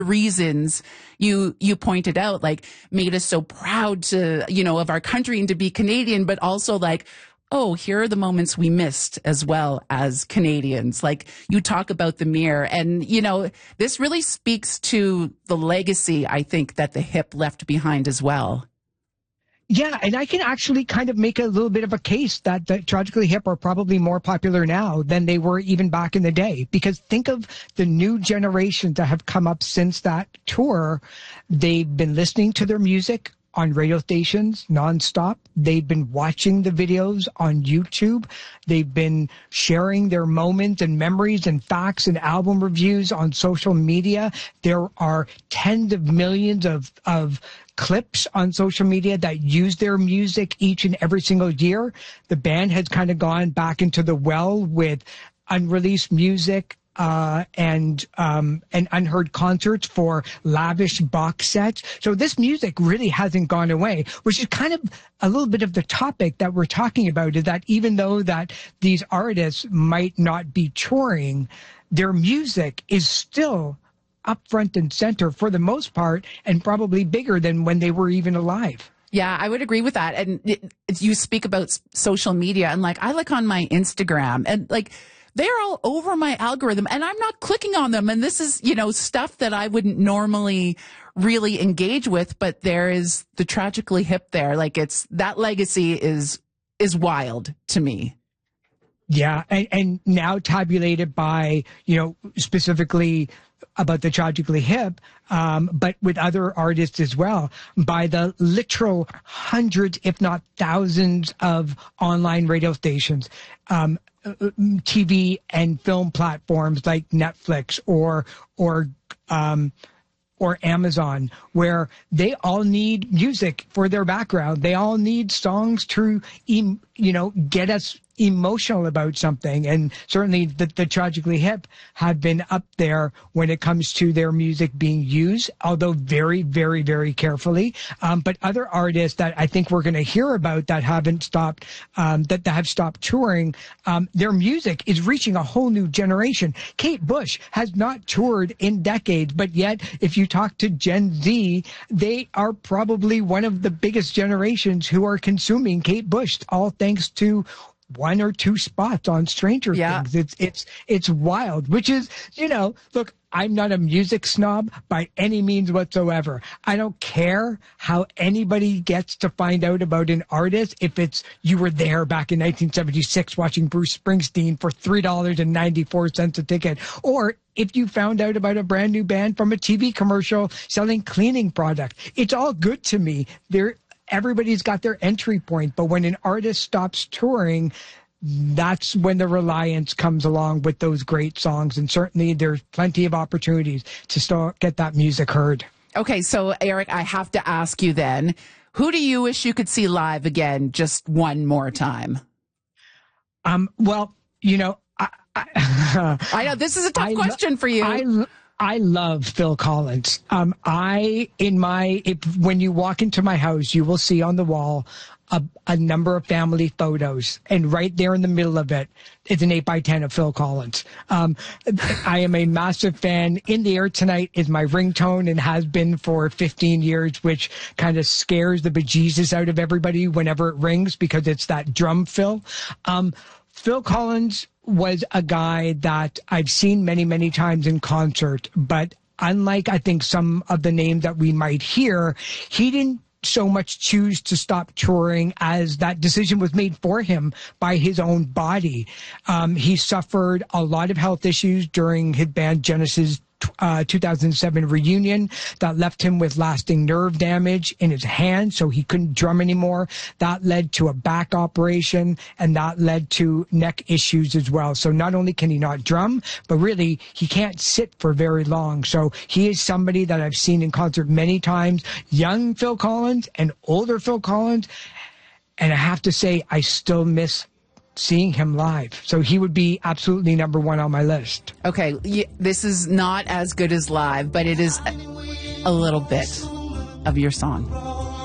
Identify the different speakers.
Speaker 1: reasons you pointed out, like, made us so proud to, of our country and to be Canadian, but also like, oh, here are the moments we missed as well as Canadians. Like, you talk about the mirror, and, this really speaks to the legacy, I think, that the hip left behind as well.
Speaker 2: Yeah, and I can actually kind of make a little bit of a case that the Tragically Hip are probably more popular now than they were even back in the day. Because think of the new generations that have come up since that tour. They've been listening to their music on radio stations nonstop. They've been watching the videos on YouTube. They've been sharing their moments and memories and facts and album reviews on social media. There are tens of millions of clips on social media that use their music each and every single year. The band has kind of gone back into the well with unreleased music, and unheard concerts for lavish box sets. So this music really hasn't gone away, which is kind of a little bit of the topic that we're talking about, is that even though that these artists might not be touring, their music is still up front and center for the most part, and probably bigger than when they were even alive.
Speaker 1: Yeah, I would agree with that. And you speak about social media, and like, I look on my Instagram, and like, they're all over my algorithm, and I'm not clicking on them. And this is, stuff that I wouldn't normally really engage with, but there is the Tragically Hip there. Like, that legacy is wild to me.
Speaker 2: Yeah. And now tabulated by, specifically about the Tragically Hip, but with other artists as well, by the literal hundreds, if not thousands, of online radio stations, TV and film platforms like Netflix or Amazon, where they all need music for their background. They all need songs to, get us emotional about something. And certainly the Tragically Hip have been up there when it comes to their music being used, although very, very, very carefully. But other artists that I think we're going to hear about that haven't stopped, that have stopped touring, their music is reaching a whole new generation. Kate Bush has not toured in decades, but yet if you talk to Gen Z, they are probably one of the biggest generations who are consuming Kate Bush, all thanks to one or two spots on Stranger Things. It's wild, which is, look, I'm not a music snob by any means whatsoever. I don't care how anybody gets to find out about an artist if it's you were there back in 1976 watching Bruce Springsteen for $3.94 a ticket, or if you found out about a brand new band from a TV commercial selling cleaning product. It's all good to me. Everybody's got their entry point, but when an artist stops touring, that's when the reliance comes along with those great songs. And certainly there's plenty of opportunities to still get that music heard. Okay, so Eric, I have to ask you then, who do you wish you could see live again just one more time?
Speaker 1: Well, I know this is a tough question for you.
Speaker 2: I love Phil Collins. When you walk into my house, you will see on the wall a number of family photos, and right there in the middle of it is an 8x10 of Phil Collins. I am a massive fan. In the Air Tonight is my ringtone and has been for 15 years, which kind of scares the bejesus out of everybody whenever it rings because it's that drum fill. Phil Collins was a guy that I've seen many, many times in concert, but unlike, I think, some of the names that we might hear, he didn't so much choose to stop touring as that decision was made for him by his own body. He suffered a lot of health issues during his band Genesis 2007 reunion that left him with lasting nerve damage in his hand, so he couldn't drum anymore. That led to a back operation, and that led to neck issues as well. So not only can he not drum, but really he can't sit for very long. So he is somebody that I've seen in concert many times, young Phil Collins and older Phil Collins, and I have to say I still miss seeing him live. So he would be absolutely number one on my list.
Speaker 1: Okay, this is not as good as live, but it is a little bit of your song.